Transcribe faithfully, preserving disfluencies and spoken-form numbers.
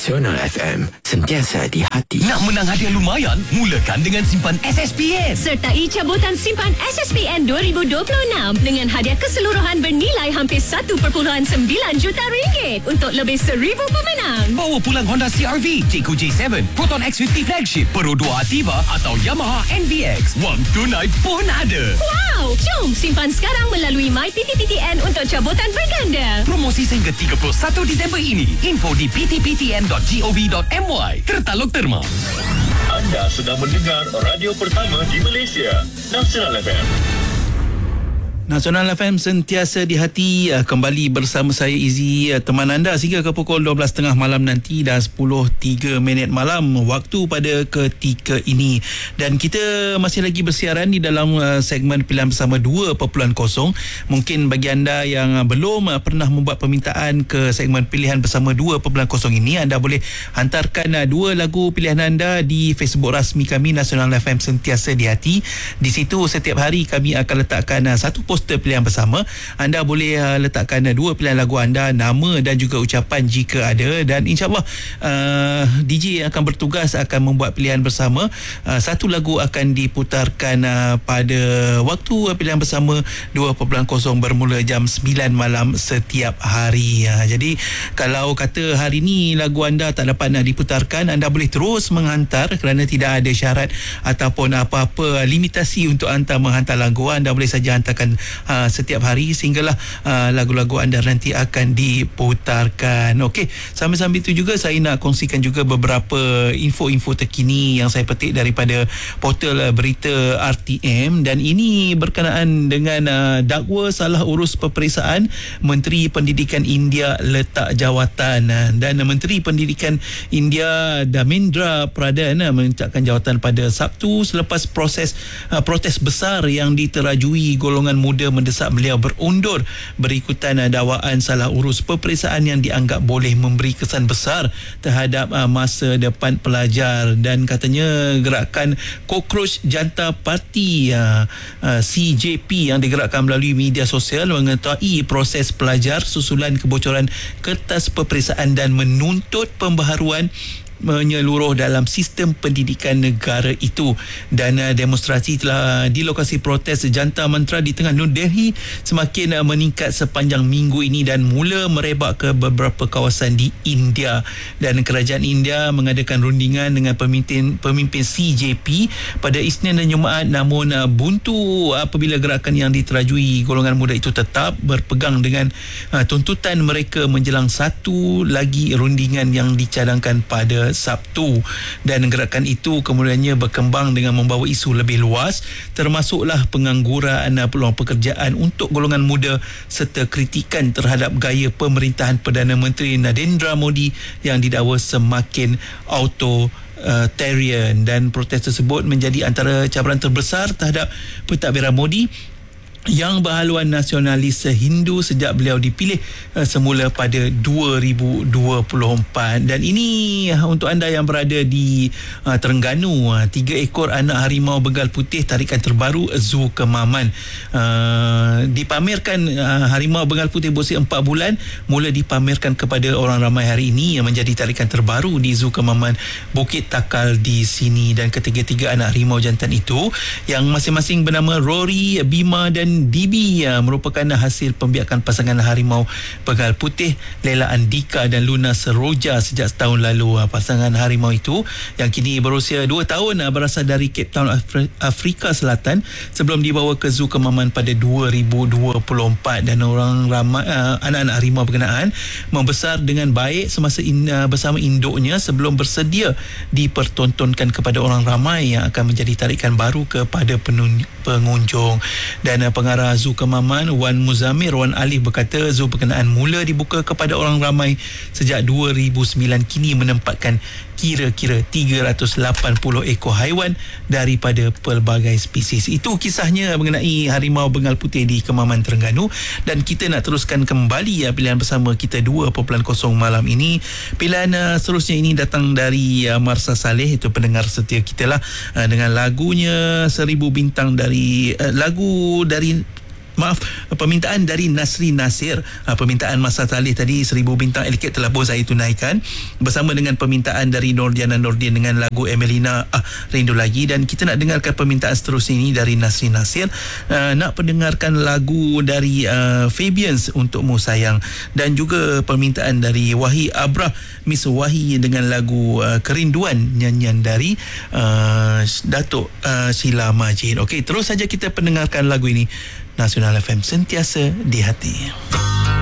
Nasional F M, sentiasa di hati. Nak menang hadiah lumayan? Mulakan dengan simpan S S P N. Sertai cabutan simpan S S P N dua ribu dua puluh enam dengan hadiah keseluruhan bernilai hampir satu perpuluhan sembilan juta ringgit untuk lebih seribu pemenang. Bawa pulang Honda C R V, Jayco J tujuh, Proton X lima puluh Flagship, Pro dua Ativa atau Yamaha N V X. Wang tunai pun ada. Wow! Jom simpan sekarang melalui My P T P T N untuk cabutan berganda. Promosi sehingga tiga puluh satu Disember ini. Info di p t p t n dot gov dot m y. Tertaluk terma. Anda sedang mendengar radio pertama di Malaysia, Nasional F M. Nasional F M sentiasa di hati. Kembali bersama saya Izzy, teman anda sehingga ke pukul dua belas tiga puluh malam nanti. Dah sepuluh tiga minit malam waktu pada ketika ini. Dan kita masih lagi bersiaran di dalam segmen pilihan bersama dua titik kosong. Mungkin bagi anda yang belum pernah membuat permintaan ke segmen pilihan bersama dua titik kosong ini, anda boleh hantarkan dua lagu pilihan anda di Facebook rasmi kami Nasional F M sentiasa di hati. Di situ setiap hari kami akan letakkan satu post pilihan bersama. Anda boleh uh, letakkan uh, dua pilihan lagu anda, nama dan juga ucapan jika ada, dan insyaAllah uh, D J yang akan bertugas akan membuat pilihan bersama. Uh, satu lagu akan diputarkan uh, pada waktu uh, pilihan bersama dua titik kosong bermula jam sembilan malam setiap hari. Uh, jadi kalau kata hari ini lagu anda tak dapat uh, diputarkan, anda boleh terus menghantar kerana tidak ada syarat ataupun apa-apa limitasi untuk anda menghantar lagu. Anda boleh saja hantarkan Uh, setiap hari sehinggalah uh, lagu-lagu anda nanti akan diputarkan. Okey, sambil-sambil itu juga saya nak kongsikan juga beberapa info-info terkini yang saya petik daripada portal uh, berita R T M, dan ini berkenaan dengan uh, dakwa salah urus peperiksaan Menteri Pendidikan India letak jawatan, uh, dan uh, Menteri Pendidikan India Dharmendra Pradhan uh, meletakkan jawatan pada Sabtu selepas proses uh, protes besar yang diterajui golongan muda mendesak beliau berundur berikutan uh, dakwaan salah urus peperiksaan yang dianggap boleh memberi kesan besar terhadap uh, masa depan pelajar. Dan katanya gerakan Cockroach Janta Parti uh, uh, C J P yang digerakkan melalui media sosial mengetahui proses pelajar susulan kebocoran kertas peperiksaan dan menuntut pembaharuan menyeluruh dalam sistem pendidikan negara itu. Dan uh, demonstrasi telah di lokasi protes Janta Mantra di tengah New Delhi semakin uh, meningkat sepanjang minggu ini dan mula merebak ke beberapa kawasan di India. Dan kerajaan India mengadakan rundingan dengan pemimpin pemimpin C J P pada Isnin dan Jumaat, namun uh, buntu apabila gerakan yang diterajui golongan muda itu tetap berpegang dengan uh, tuntutan mereka menjelang satu lagi rundingan yang dicadangkan pada Sabtu. Dan gerakan itu kemudiannya berkembang dengan membawa isu lebih luas, termasuklah pengangguran, peluang pekerjaan untuk golongan muda serta kritikan terhadap gaya pemerintahan Perdana Menteri Narendra Modi yang didakwa semakin authoritarian. Dan protes tersebut menjadi antara cabaran terbesar terhadap pentadbiran Modi yang berhaluan nasionalis Hindu sejak beliau dipilih uh, semula pada dua ribu dua puluh empat. Dan ini uh, untuk anda yang berada di uh, Terengganu, uh, tiga ekor anak harimau bengal putih tarikan terbaru Zoo Kemaman uh, dipamerkan. Uh, harimau bengal putih berusia empat bulan mula dipamerkan kepada orang ramai hari ini yang menjadi tarikan terbaru di Zoo Kemaman Bukit Takal di sini. Dan ketiga-tiga anak harimau jantan itu yang masing-masing bernama Rory, Bima dan D B uh, merupakan hasil pembiakan pasangan harimau bengal putih Lela Andika dan Luna Seroja sejak setahun lalu. Uh, pasangan harimau itu yang kini berusia dua tahun uh, berasal dari Cape Town, Afri- Afrika Selatan sebelum dibawa ke Zoo Kemaman pada dua ribu dua puluh empat. Dan orang ramai uh, anak-anak harimau berkenaan membesar dengan baik semasa in, uh, bersama induknya sebelum bersedia dipertontonkan kepada orang ramai yang akan menjadi tarikan baru kepada penun- pengunjung. Dan uh, pengarah Zoo Kemaman Wan Muzamir Wan Alif berkata zoo berkenaan mula dibuka kepada orang ramai sejak dua ribu sembilan, kini menempatkan kira-kira tiga ratus lapan puluh ekor haiwan daripada pelbagai spesies. Itu kisahnya mengenai harimau bengal putih di Kemaman, Terengganu. Dan kita nak teruskan kembali ya, pilihan bersama kita dua titik kosong malam ini. Pilihan uh, seterusnya ini datang dari uh, Marsa Saleh, itu pendengar setia kita lah, uh, dengan lagunya Seribu Bintang dari uh, lagu dari Maaf, permintaan dari Nasri Nasir. Uh, permintaan Masa Talih tadi seribu bintang etiket telah pun saya tunaikan bersama dengan permintaan dari Nordiana Nordin dengan lagu Emelina ah, Rindu Lagi. Dan kita nak dengarkan permintaan seterusnya ini dari Nasri Nasir. Uh, nak pendengarkan lagu dari uh, Fabians Untukmu Sayang, dan juga permintaan dari Wahi Abrah, Miss Wahi dengan lagu uh, Kerinduan, nyanyian dari uh, Datuk uh, Sheila Majid. Okey, terus saja kita pendengarkan lagu ini. Nasional F M, sentiasa di hati.